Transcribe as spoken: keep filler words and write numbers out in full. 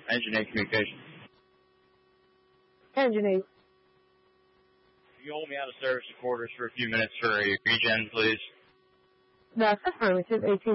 Engine eight communication. Engine eight. Can you hold me out of service quarters for a few minutes for a regen, please? That's affirmative, eighteen.